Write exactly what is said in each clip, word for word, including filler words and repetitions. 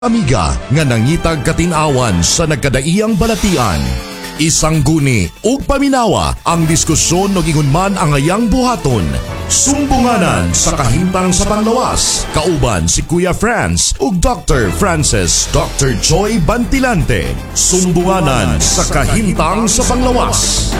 Amiga nga nangitag katinawan sa nagkadaiyang balatian. Isang guni ug paminawa ang diskusyon no gingon man ang ayang buhaton. Sumbunganan sa kahimtang sa panglawas. Kauban si Kuya Franz ug Doctor Francis Doctor Joy Bantilante. Sumbunganan sa kahimtang sa panglawas.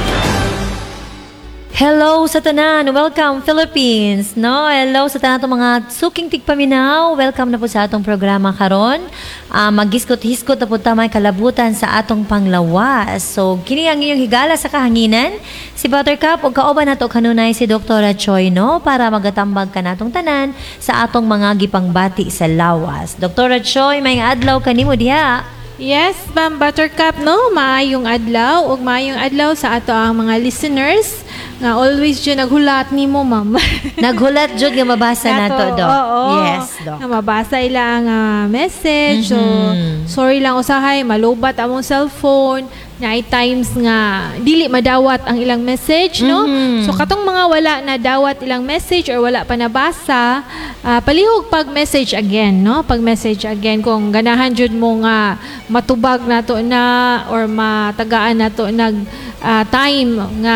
Hello sa tanan, welcome Philippines, no? Hello sa tanan itong mga suking tigpaminaw. Welcome na po sa atong programa karon. Uh, Magiskot-hiskot na po tamay kalabutan sa atong panglawas. So, kini ang inyong higala sa kahanginan. Si Buttercup o kaoban nato kanunay si Doktora Choi, no? Para magatambag ka natong tanan sa atong mga gipangbati sa lawas. Doktora Choi, may adlaw kanimo diha. Yes, Ma'am Buttercup, no? Maayong adlaw ug maayong adlaw sa ato ang mga listeners nga always dyan naghulat ni mo, ma'am. Naghulat dyan nga mabasa nato, Dok. Oo. Yes, Dok. Nga mabasa ilang uh, message. Mm-hmm. So, sorry lang usahay, malubat among cellphone. Nga ay times nga dili madawat ang ilang message, no? Mm-hmm. So, katong mga wala na dawat ilang message or wala pa nabasa, uh, palihog pag message again, no? Pag message again kung ganahan jud mo nga matubag nato na or matagaan nato nag uh, time nga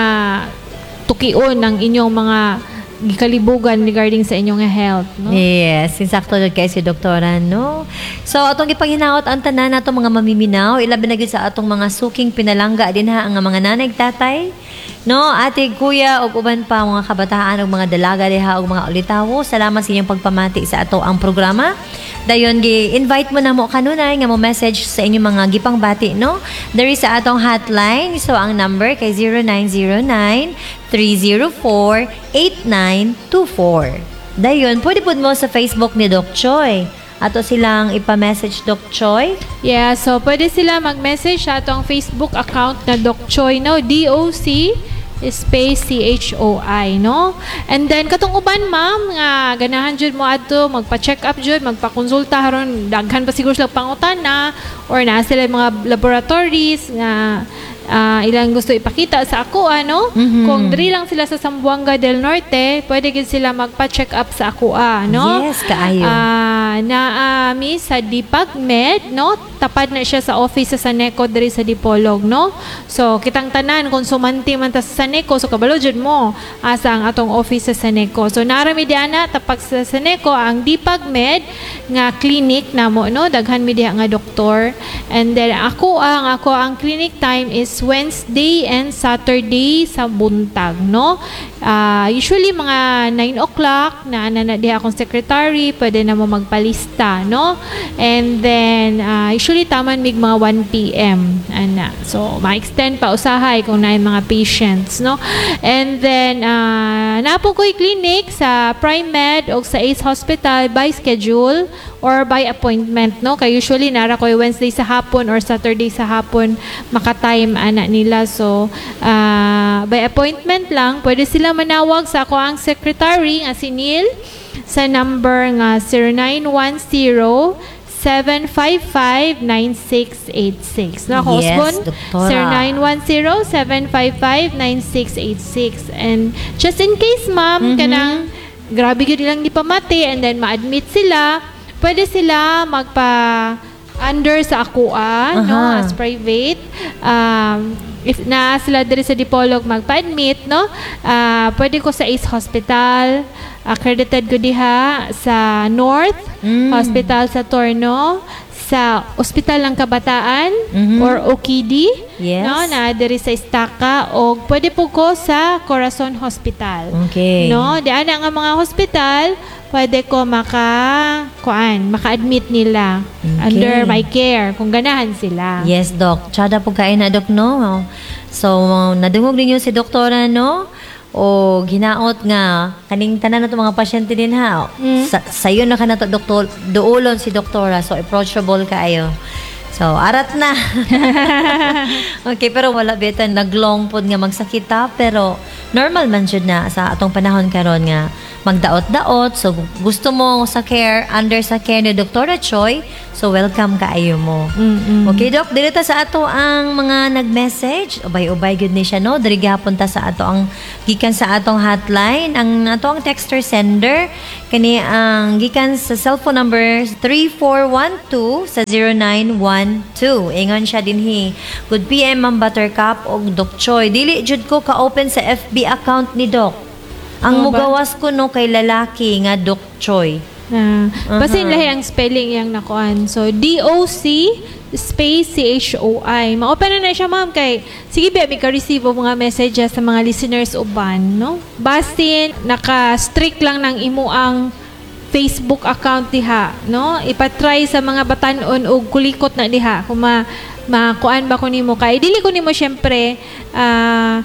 tukion ang inyong mga gikalibugan regarding sa inyong health, no? Yes, insakto jud kay si doktora, no? So atong gipanginaot ang tanan nato mga mamiminaw, ilabi na gyud sa atong mga suking pinalangga din ha ang mga nanay tatay, no? Ate, kuya ug uban pa mga kabataan ug mga dalaga diha ug mga ulitawo. Salamat sa inyong pagpamati sa ato ang programa. Dayon gi-invite mo na mo kanunay nga mo message sa inyong mga gipangbati, no? There is sa atong hotline. So ang number kay zero nine zero nine, three zero four, eight nine two four. Dayon pwede pud mo sa Facebook ni Doc Choi. Ato silang ipa-message Doc Choi. Yeah, so pwede sila mag-message sa atong Facebook account na Doc Choi, no? D O C space C H O I, no? And then katong uban, ma'am, nga ganahan jud mo adto magpa-check up jud, magpa-konsulta haron daghan pa siguro sila pangutana or na sila mga laboratories nga uh, ilang gusto ipakita sa ako, ano? Mm-hmm. Kung diri lang sila sa Zamboanga del Norte, pwede gid sila magpa-check up sa ako, no? Yes, kaayo. Uh, na uh, mi sa DipagMed, no? Tapad na siya sa office sa Saneco diri sa Dipolog, no? So kitang tanan kung sumanti man ta sa Saneco, so kabalo jud mo asa ang atong office sa Saneco. So narami diana tapag sa Saneco ang DipagMed nga clinic namo, no? Daghan mi diha nga doktor. And then ako ang ako ang clinic time is Wednesday and Saturday sa buntag, no? Uh, usually mga nine o'clock na ana na diha akong secretary, pwede na mo magpalista, no? And then uh, usually taman mig mga one p m ana. So ma-extend pa usahay kung naay mga patients, no? And then uh, napo ko'y clinic sa PrimeMed o sa Ace Hospital by schedule or by appointment, no? Kay usually nara ko'y Wednesday sa hapon or Saturday sa hapon maka-time ana nila. So uh, by appointment lang, pwede sila manawag sa ako ang secretary nga si Neil sa number nga zero nine one zero, seven five five, nine six eight six. No, yes, husband, doktora. zero nine one zero, seven five five, nine six eight six. And just in case, ma'am, mm-hmm. kanang grabe yun ilang di pamati and then ma-admit sila, pwede sila magpa under sa akua, uh-huh. no, as private. Um, if na sila diri sa Dipolog magpa-admit, no, uh, pwede ko sa Ace Hospital, accredited ko diha sa North mm. Hospital sa Torno, sa Ospital ng Kabataan mm-hmm. or O K D, yes. no, na diri sa Estaca, o pwede po ko sa Corazon Hospital. Okay. No, diyan nga mga hospital, pwede ko maka kuan, maka-admit nila okay. under my care kung ganahan sila. Yes, Doc. Tsada po kain na, Doc, no? So, nadungog ninyo si doktora, no? O ginaot nga kaning tanan nato mga pasyente din ha. Mm. Sa, sayo na ka na to doktor, duolon si doktora, so approachable kaayo. So arat na. Okay, pero wala bitan naglong pod nga magsakita, pero normal man jud na sa atong panahon karon nga magdaot-daot. So, gusto mo sa care, under sa care ni Doktora Choi, so welcome kaayo mo. Mm-mm. Okay, Dok, dito sa ato ang mga nag-message. Ubay-ubay good ni siya, no? Diri gihapon ta sa ato ang gikan sa atong hotline, ang ato ang texter sender kani ang gikan sa cellphone number three four one two sa zero nine one two. Ingon siya dinhi. Good P M Ma'am Buttercup og Doc Choi. Dili jud ko ka-open sa F B account ni Doc. Ang Oo ba? mugawas ko no kay lalaki nga Doc Choi. Ah, Uh-huh. basin lahi ang spelling yang nakuan. So D O C space C H O I. Ma-open na na siya, ma'am, kay sige ba mi ka-receive og mga messages sa mga listeners uban, no? Basin naka-strict lang ng imo ang Facebook account diha, no? Ipatry sa mga batan-on og kulikot na diha kung ma makuan ba ko nimo kay dili ko nimo syempre ah,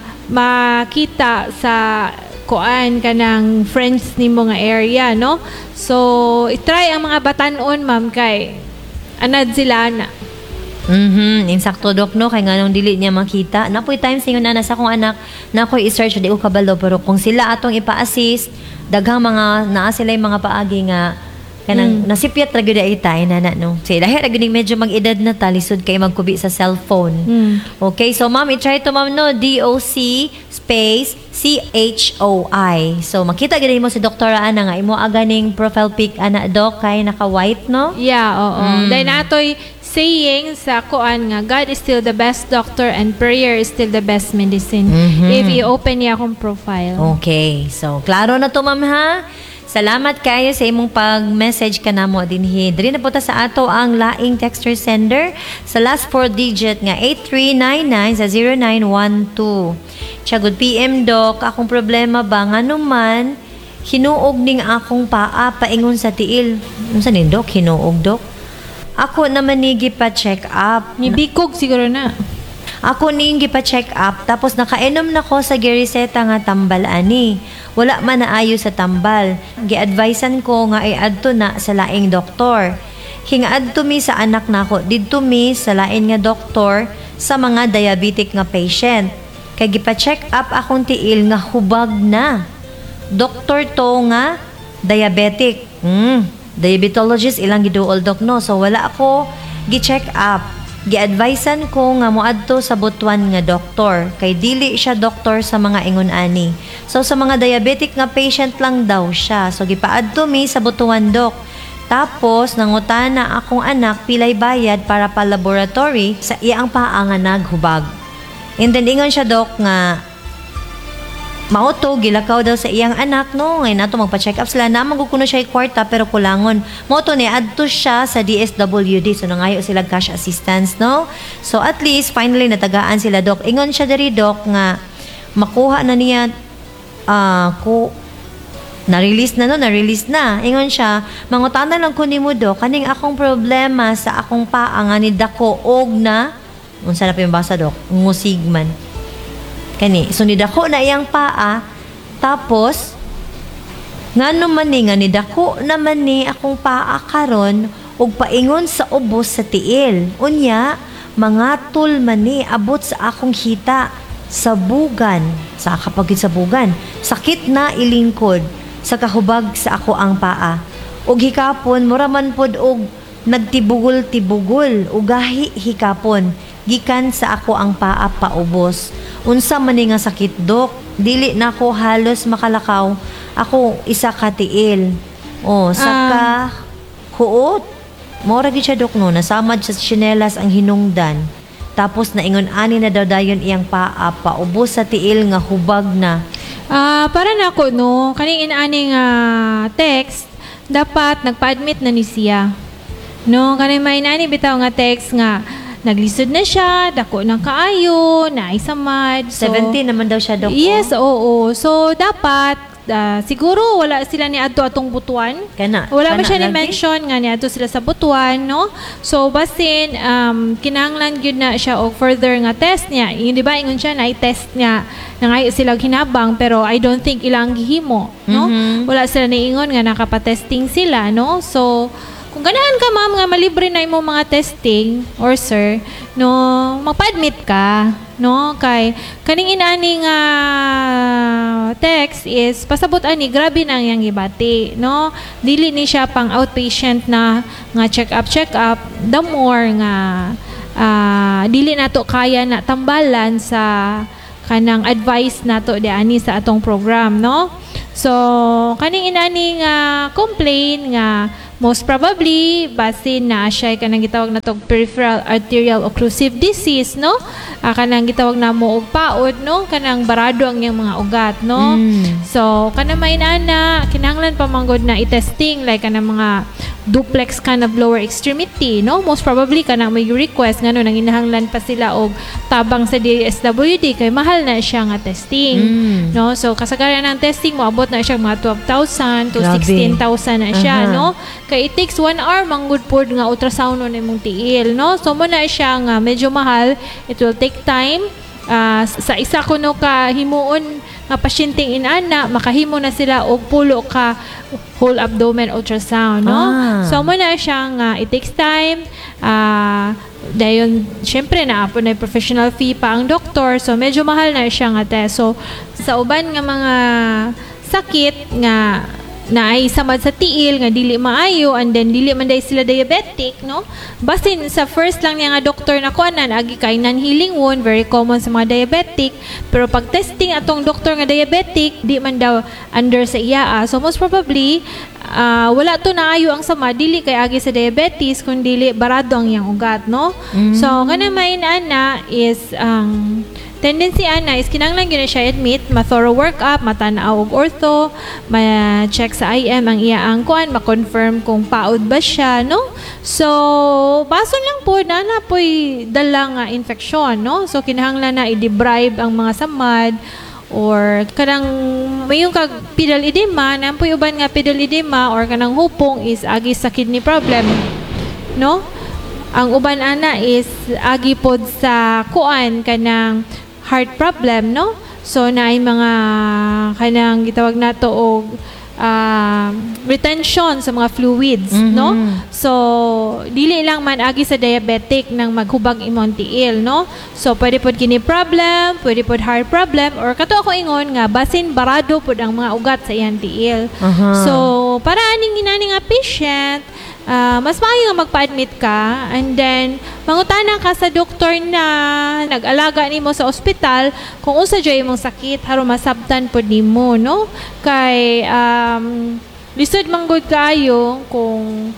makita sa kuan kanang friends nimo nga area, no? So i-try ang mga batan-on, ma'am, kay anad sila na. Mhm, insakto Dok, no, kay nganong dili niya makita. Napoy times ingon na sa akong anak na ako'y i-search di ko kabalo, pero kung sila atong ipa-assist, daghang mga naa sila yung mga paagi nga kanang nasipyat ra gyud ay tay nana, no. Say lahi ra gyud medyo mag-edad na ta, lisod kay magkubi sa cellphone. Mm. Okay, so ma'am, i-try to ma'am, no, D O C space C H O I. So makita gyud mo si Doktor Ana nga imo aganing profile pic ana, Doc, kay naka-white, no? Yeah, oo. Mm. Dahil natoy saying sa kuan nga God is still the best doctor and prayer is still the best medicine. Mhm. If i-open niya akong profile. Okay. So, klaro na to, ma'am, ha? Salamat kayo sa imong pag-message ka na mo dinhi. Diri na po ta sa ato ang laing texter sender sa last four digit nga eight three nine nine sa zero nine one two. Siya, good P M, Doc. Akong problema ba nga naman hinuog ning akong paa paingon sa tiil. Unsa ni Doc? Hinuog, Doc? Ako naman ni gipa-check up. Nibikog siguro na. Ako ning gipa-check up tapos nakainom na ko sa gireseta nga tambal ani. Wala man naayo sa tambal. Gi-advisean ko nga i-adto na sa laing doktor. Hingaadto mi sa anak nako didto mi sa lain nga doktor sa mga diabetic nga patient. Kay gipa-check up akong tiil nga hubag na. Doktor to nga diabetic. Hmm. Diabetologist ilang giduol, Doc, no? So wala ako gi-check up. Gi-advisean ko nga moadto sa butuan nga doktor kay dili siya doktor sa mga ingon ani. So sa mga diabetic nga patient lang daw siya. So gipaadto mi sa butuan, Doc. Tapos nangutana akong anak pilay bayad para pa laboratory sa iyang paa nga naghubag. And then ingon siya, Doc, nga mauto, gilakaw daw sa iyang anak, no? Ngayon nato magpa-check up sila. Naman ko kuno siya kwarta pero kulangon. Mauto ni adto siya sa D S W D. So nangayo sila cash assistance, no? So at least finally natagaan sila, Doc. Ingon siya diri, Doc, nga makuha na niya ah ko na-release na, no? Na-release na. Ingon siya, mangutana lang ko nimo, Doc, kaning akong problema sa akong paa nga ni dako og na unsa na pa yung basa, Doc? Ngusigman. Kani, so nidako na iyang paa, tapos nga naman ni nga nidako naman ni akong paa karon ug paingon sa ubos sa tiil. Unya, mga tul man ni abot sa akong hita sa bugan, sa kapagid sa bugan. Sakit na ilingkod sa kahubag sa ako ang paa. Ug hikapon mura man pod og nagtibugol-tibugol ugahi hikapon gikan sa ako ang paa paubos. Unsa man ni nga sakit, Doc? Dili na ko halos makalakaw. Ako isa ka tiil. Oh, saka uh, kuot. Mora gid siya, Doc, no, nasamad sa tsinelas ang hinungdan. Tapos naingon ani na daw dayon iyang paa paubos sa tiil nga hubag na. Ah, para na ako, no, kaning inaani nga text, dapat nagpa-admit na ni siya. No, kaning may inaani bitaw nga text nga naglisod na siya, dako ng kaayo, naay samad. So, seventeen naman daw siya, Doc. yes, oo. So, dapat, ah, siguro wala sila ni adto atong butuan. Kana. Wala ba kana siya ni lagi? mention nga ni adto sila sa butuan, no? So, basin, um, kinanglan yun na siya og further nga test niya. Yung di ba, ingon siya na i-test niya na nga sila hinabang, pero I don't think ilang gihimo, no? Mhm. Wala sila niingon nga nakapatesting sila, no? So, kung ganahan ka, ma'am, nga malibre na yung mga testing or sir, no, magpa-admit ka, no? Kay kaning inaning uh, text is pasabot ani grabe na yang gibati, no? Dili ni siya pang outpatient na nga check up check up, the more nga uh, dili nato kaya na tambalan sa kanang advice nato di ani sa atong program, no? So kaning inaning uh, complain nga most probably basin na siya kanang gitawag na tog peripheral arterial occlusive disease, no? Uh, kanang gitawag na mo og paod, no? Kanang barado ang iyang mga ugat, no? Mm. So kana may nana kinahanglan pa manggod na i-testing like kanang mga duplex kind of lower extremity, no? Most probably kanang may request ngano nang inahanglan pa sila og tabang sa D S W D kay mahal na siya nga testing, Mm. no? So kasagaran ng testing mo abot na siya mga twelve thousand to Grabe. sixteen thousand na siya, Aha. no? Kay it takes one hour manggod pod nga ultrasound na imong tiil, no? So mo na siya nga medyo mahal, it will take time. Uh, sa isa kuno ka himuon nga pasyenteng inana makahimo na sila og pulo ka whole abdomen ultrasound, no? Ah. So mo na siya nga it takes time. Uh, dayon syempre na po na professional fee pa ang doktor, so medyo mahal na siya nga test. So sa uban nga mga sakit nga na ay samad sa tiil nga dili maayo and then dili man day sila diabetic, no? Basin sa first lang niya nga doktor na kuanan agi kay non-healing wound, very common sa mga diabetic, pero pag testing atong doktor nga diabetic di man daw under sa iya. So most probably uh, wala to naayo ang sama dili kay agi sa diabetes kun dili barado ang iyang ugat, no? Mm. So kana may ana is ang um, tendency ana is kinahanglan gyud siya admit, ma-thorough workup, matanaw og ortho, ma-check sa I M ang iya ang kuan, ma-confirm kung paod ba siya, no? So, bason lang po na na po'y dala nga infeksyon, no? So, kinahanglan na i-debribe ang mga samad or kanang mayong kag pedal edema, na po'y uban nga pedal edema or kanang hupong is agi sa kidney problem, no? Ang uban ana is agi pod sa kuan kanang heart problem, no? So naay mga kanang gitawag nato og uh, retention sa mga fluids, Mm-hmm. no? So dili lang man agi sa diabetic nang maghubag imong tiil, no? So pwede pod kini problem, pwede pod heart problem, or kato ako ingon nga basin barado pod ang mga ugat sa iyang tiil. Aha. So para aning inani nga patient, Uh, mas maayo nga magpa-admit ka and then mangutana ka sa doktor na nag-alaga nimo sa ospital kung unsa jay imong sakit aron masabtan pod nimo, no? Kay um lisod manggod kaayo kung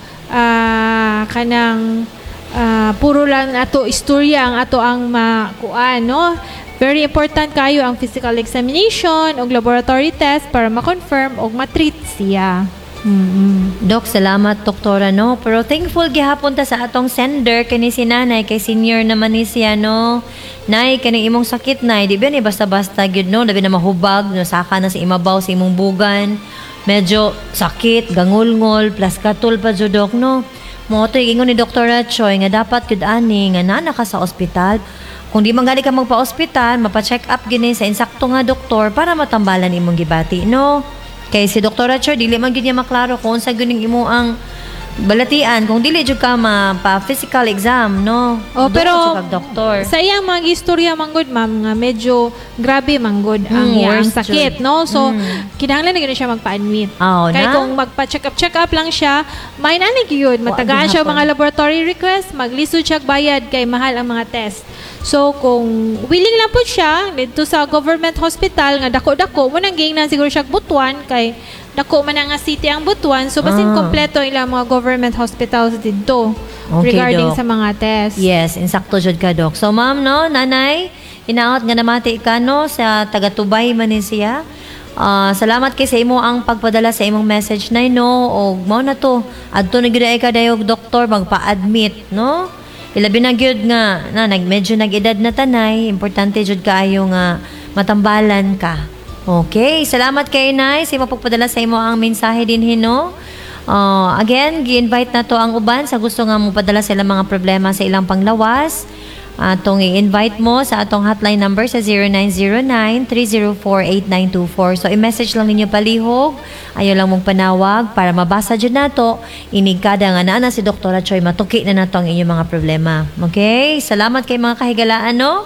uh, kanang uh, puro lang ato istorya ang ato ang makuan, no? Very important kayo ang physical examination o laboratory test para ma-confirm o ma-treat siya. Mm-hmm. Dok, salamat doktora, no? Pero thankful gihapon ta sa atong sender kani si nanay kay senior naman ni siya, no? Nay, kani imong sakit nay, di ba ni basta-basta gyud, no? Labi na mahubag, no? Saka na sa imabaw sa imong bugan. Medyo sakit, gangulngol, plus katul pa jud, dok, no? Mo to ingon ni Doktora Choi nga dapat gyud ani nga nana ka sa ospital. Kung di man gali ka magpa-ospital, mapa-check up gini sa insakto nga doktor para matambalan imong gibati, no? Kay si Doktora Choi, dili man gyud niya maklaro kung sa guning imo ang balatian, kung dili jud ka ma-physical exam, no? Oh, Doon pero jud kag doktor. sa iyang mga istorya manggod, ma'am, nga medyo grabe manggod ang Hmm, iyang worst sakit, jud. no? So, Hmm. kinahanglan na gyud siya magpa-admit. Aw, Kaya na? kung magpa-check up, check up lang siya, may nanig yun. Matagaan Wa, siya gihapon. mga laboratory request, maglisod siya bayad kay mahal ang mga test. So, kung willing lang po siya, dito sa government hospital, nga dako-dako, munang gingnan siguro siya butuan, kay dako man nga city ang butuan, so basin Ah. kompleto ilang mga government hospitals dito Okay, regarding Doc. sa mga test. Yes, insakto jud ka, dok. So, ma'am, no, nanay, hinaot nga namati ka, no, sa taga-Tubay man ni siya. Ah, salamat kay sa imo ang pagpadala sa imong message nay, no, og mao na to. Adto na gyud ay ka dayog doktor magpa-admit, no? Ilabi na gyud nga na nag medyo nag-edad na tanay, importante jud kaayo nga matambalan ka. Okay, salamat kay Nay sa imong pagpadala sa imo ang mensahe din hino. Uh, again, gi-invite na to ang uban sa gusto nga mo padala sa ilang mga problema sa ilang panglawas. Atong i-invite mo sa atong hotline number sa zero nine zero nine, three zero four, eight nine two four. So, i-message lang ninyo palihog. Ayaw lang mong panawag para mabasa dyan nato. Inigkada nga na na si Doktora Choi. Matuki na nato ang inyong mga problema. Okay? Salamat kay mga kahigalaan, no?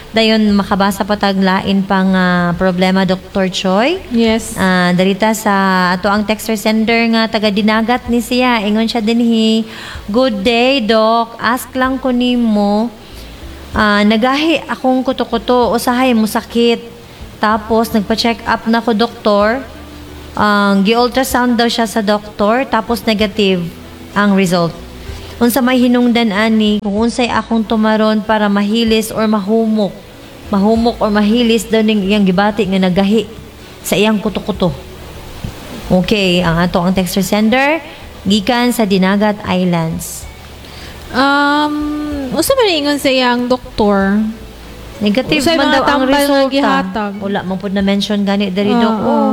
dayon makabasa pa tag lain pang ah, problema Doctor Choi. Yes. Ah, darita sa ato ang texter sender nga taga Dinagat ni siya. Ingon siya dinhi, "Good day, Doc. Ask lang ko nimo. Ah, nagahi akong kuto-kuto, usahay mo sakit. Tapos nagpa-check up na ko doktor. Ang gi-ultrasound daw siya sa doktor, tapos negative ang result. Unsa may hinungdan ani kung unsay akong tumaron para mahilis or mahumok. Mahumok or mahilis daw ning iyang gibati nga nagahi sa iyang kuto-kuto." Okay, ang ato ang texter sender gikan sa Dinagat Islands. Um, usa man ingon sa iyang doktor? Negative Usay man mga daw ang tambal nga resulta. gihatag. Wala man pud na mention gani diri Oo. Dok. Oh.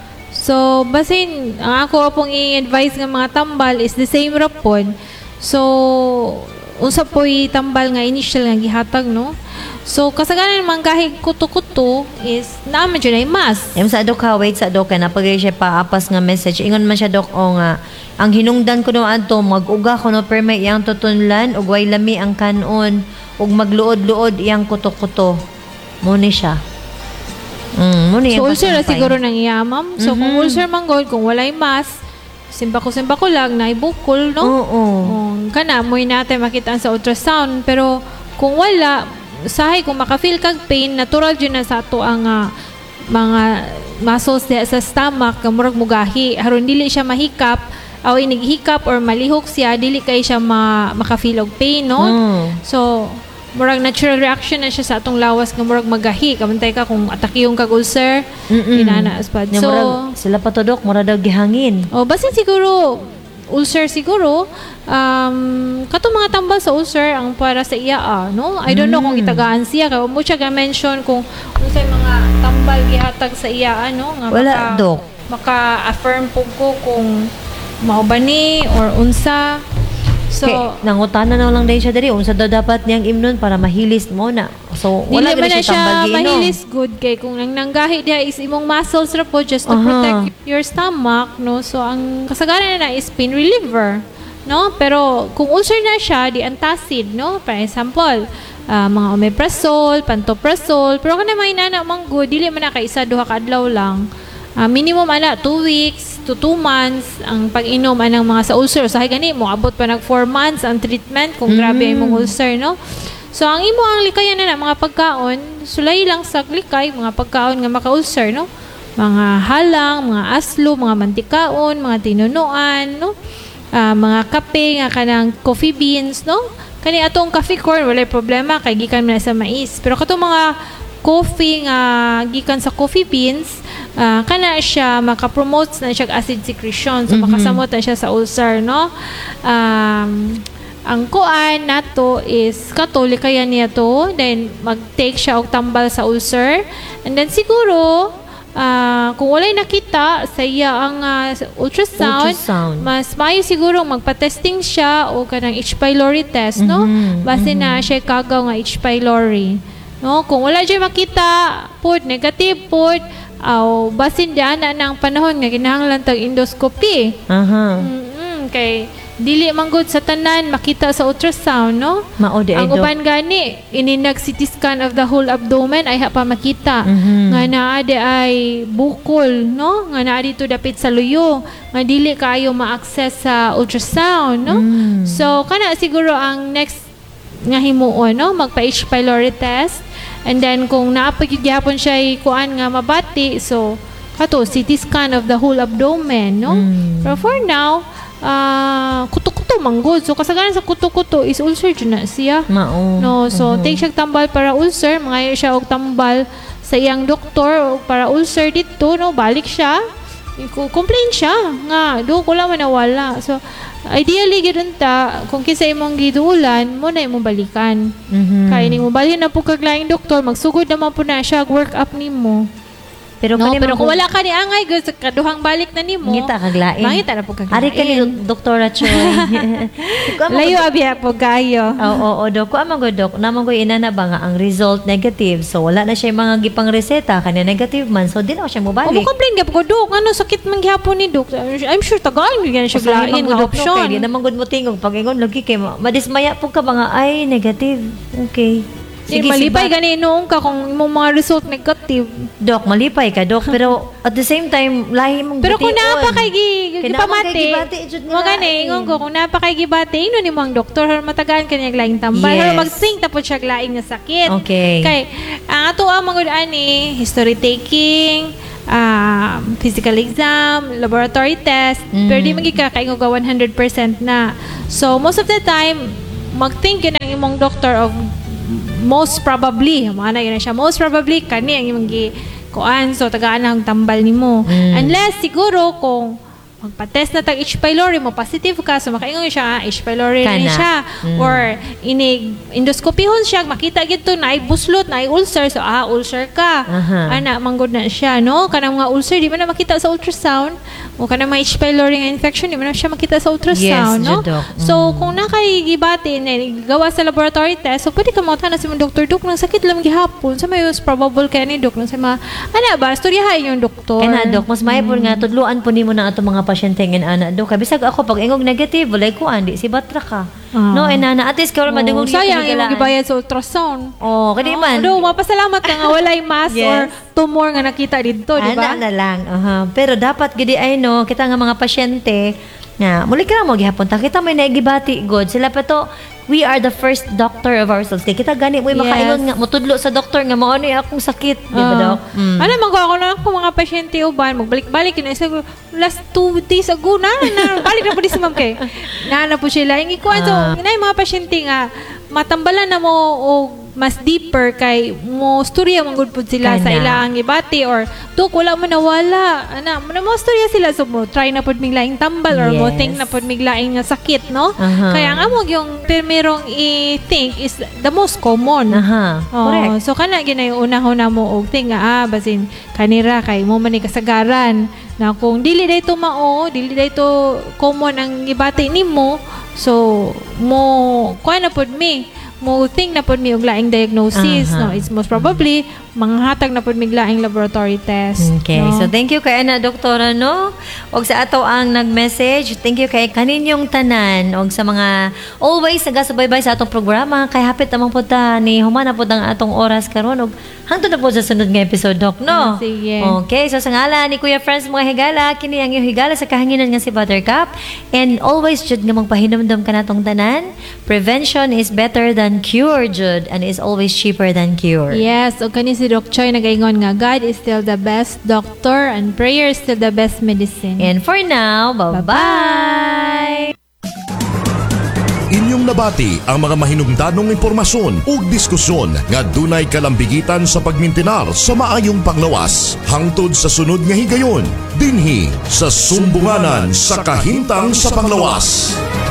So, basin, ang ako pong i-advise ng mga tambal is the same rapon. So, unsa po'y tambal nga initial nga gihatag, no? So, kasaganan naman kahit kuto-kuto is naman dyan ay mas. Yung sa Dok ha, wait sa Dok, na pag siya paapas nga message, ingon man siya Dok, o nga, ang hinungdan ko noon to, mag-uga ko no, per may iyang tutunlan, ug way lami ang kanon, ug magluod-luod iyang kuto-kuto. Muni siya. Mm, muni So, yung ulcer na pagsampay. siguro nang iyamam. So, kung Mhm. ulcer manggol, kung walay mas, simba ko simba ko lang, naibukol, no? Oo. Oh, kana, mo'y natin makita sa ultrasound. Pero, kung wala, sahay kung maka-feel kag pain, natural dyan na sa ato ang ah, mga muscles diya sa stomach, kamurag mugahi. Haron dili siya mahikap, aw inighikap or malihok siya, dili kay siya ma maka-feel og pain, no? Mm. So, murag natural reaction na siya sa atong lawas nga murag magahi. Kamantay ka kung atake yung kag ulcer, Mm-mm. inana aspad. Nga So, murag- sila pa to Dok, mura daw gihangin. oh, basin siguro ulcer siguro um kato mga tambal sa ulcer ang para sa iya ah, no? I don't know kung itagaan siya kay mo siya ga mention kung unsay mga tambal gihatag sa iya ano nga Wala, maka, Dok. maka-affirm pug ko kung mao ba ni or unsa. So, Kay, nangutana na lang din siya diri, unsa daw dapat niyang imnon para mahilis mo na. So, wala dili man gani na siya tambal siya giinom. mahilis good kay kung nang nanggahi diha is imong muscles ra po just to Aha. protect your stomach, no? So ang kasagaran na is pain reliever, no? Pero kung ulcer na siya, di antacid, no? For example, ah, mga omeprazole, pantoprazole, pero kana may nana mang good, dili man na kay isa duha ka adlaw lang. Ah, minimum ana two weeks to two months ang pag-inom anang mga sa ulcer. So, gani mo abot pa nag four months ang treatment kung grabe ang imong ulcer, no? So, ang imo ang likayan na, na mga pagkaon, sulay lang sa likay, mga pagkaon nga maka-ulcer, no? Mga halang, mga aslo, mga mantikaon, mga tinunuan, no? Ah, mga kape, nga kanang coffee beans, no? Kani atong coffee corn, walay problema, kay gikan man na sa mais. Pero katong mga coffee nga gikan sa coffee beans, ah, kana siya maka-promote na siya acid secretion. So, makasamot na siya sa ulcer, no? Um, ang kuan nato is katolik kaya niya to, then mag-take siya og tambal sa ulcer, and then siguro ah, kung walay nakita sa iya ang ah, ultrasound, Ultrasound. mas maayo siguro magpa-testing siya o kanang H. pylori test, no? Mhm, Base na siya kagaw nga H. pylori, no? Kung wala siya makita pod negative pod, aw basin diyan na ng panahon nga kinahanglan tag endoscopy. Aha. Mm kay dili man gud sa tanan makita sa ultrasound, no? Mao di ay Ang Dok. uban gani ininag C T scan of the whole abdomen ay ha pa makita Mhm. nga naa di ay bukol, no? Nga naa dito dapit sa luyo nga dili kaayo ma-access sa ultrasound, no? Mm. So kana siguro ang next nga himuon, no? Magpa H. pylori test, and then kung naapag gyapon siya kuan nga mabati, so kato C T scan of the whole abdomen, no? Mm. Pero for now, ah kuto-kuto manggod. So kasagaran sa kuto-kuto is ulcer dyan na siya. Mao. No, so Mhm. take siya tambal para ulcer, mga siya og tambal sa iyang doktor og para ulcer dito, no, balik siya. Iku- Complain siya nga do ko lang manawala. So ideally gid ta kung kinsa imong giduulan mo na imong balikan. Mhm. Kay ning mo balikan na po kag laing doktor, magsugod naman po na siya work up nimo. Pero No, kani pero man kung kung- wala ka ni angay gud sa kaduhang balik na nimo. Ngita kag lain. Mangita na po kag Ari ka ni lain. Doktora Choi. Kuha mo- Layo abya po kayo. Oo, oo, oo, Dok. Kuha man gud, Dok. Naman ko inana ba nga ang result negative. So wala na siya mga gipang reseta kanya negative man. So di na ko siya O mo mobalik. complain gyud ko dok, ano sakit man gyapon ni dok. I'm sure tagaan gyud siya Usahay lain man nga gud, Dok, no? Kay di option. naman gud mo tingog pag ingon lagi kay ma- madismaya po ka ba nga ay negative. Okay. Sige, Sige, malipay sibat. gani noong ka kung imong mga result negative. Dok, malipay ka, Dok. Pero at the same time, lahi mong Pero kung bution. napakay gi Kaya gipamati, napakay gibati, jud nila, mo gani eh. ingon ko kung napakay gibati, ino ni mga doktor har matagaan kanya laing tambal, Yes. har mag-think tapos siya laing nga sakit. Okay. Kay ang ato ang mga ani, history taking, um, physical exam, laboratory test, Mm. pero di magikakaingo ga one hundred percent na. So most of the time, mag-think yun ang imong doctor of most probably, mga yun na siya, most probably kani ang imong gi kuan, so tagaan ang tambal nimo. Mm. Unless siguro kung magpa-test na tag H. pylori mo, positive ka, so makaingon siya, ah, H. pylori rin Kana. siya. Mm. Or inig endoscopyhon siya, makita gito na ay buslot, na ay ulcer, so ah, ulcer ka. Aha. Ana, manggod na siya, no? Kanang mga ulcer, di man na makita sa ultrasound. O kanang mga H. pylori nga infection, di man na siya makita sa ultrasound, Yes, no? Judok. So, Mm. kung nakahigibati, na gawa sa laboratory test, so pwede ka mautan na si mga doktor, dok, nang sakit lang gihapon, sa may most probable kaya ni dok, nang sa mga, ana ba, storyahan yung doktor. Kaya na, Dok, mas maipon nga, tudluan po nimo na ato mga pasyente ng ana, Dok. Kabisag ako, pag ingog negative, walay ko, andi, si batra ka. Ah. No, enana, at least karon Oh, madungog sayang yung gibayad sa ultrasound. Oh, kadi man. Do, mapasalamat ka nga walay mass Yes. or tumor nga nakita dito, di ba? Ana na lang. Aha. Pero dapat gidi ay no, kita nga mga pasyente nga muli ka lang mo gihapon ta kita may naigibati god sila pa to we are the first doctor of ourselves kay kita gani mo Yes. makaingon nga motudlo sa doktor nga mao ano akong sakit di ba Ah. Dok? Mm. Ano man ko ako na ako mga pasyente uban magbalik-balik yun sa last two days ago na, na balik na po di si ma'am kay na na po sila yung ikuan so Ah. inay mga pasyente nga matambalan na mo o mas deeper kay mo storya man gud pud sila sa Kana. ilang ibati or tuk wala mo nawala ana mo na mo storya sila so mo try na pud miglaing tambal or mo Yes. think na pud miglaing nga sakit no Aha. kaya ang amog yung primerong i-think is the most common. Aha. Oh, Correct. so kana ginay una-una mo og ting nga ah basin kanira kay mo man ni kasagaran na kung dili day to mao, dili day to common ang gibati nimo, so mo kuha na pud mi mo think na pud mi og laing diagnosis Aha. no it's most probably manghatag na pud mig laing laboratory test. Okay. no? So, thank you kay na doktora, no? Og sa ato ang nag-message, thank you kay kaninyong tanan. Og sa mga always nagasubaybay sa atong programa, kay hapit namang po ta ni humana po ang atong oras karon og hangtod na po sa sunod nga episode, Doc, no? Ah, sige. Okay. So, sa ngalan ni Kuya Friends, mga higala, kini ang iyong higala sa kahanginan nga si Buttercup. And always, jud nga magpahinumdum ka natong tanan. Prevention is better than cure, jud. And is always cheaper than cure. Yes, o kani si Doc Choi nagaingon nga God is still the best doctor and prayer is still the best medicine. And for now, bye-bye! Inyong nabati ang mga mahinungdanong impormasyon ug diskusyon nga dunay kalambigitan sa pagmintinar sa maayong panglawas hangtod sa sunod nga higayon dinhi sa sumbunganan sa kahimtang sa panglawas.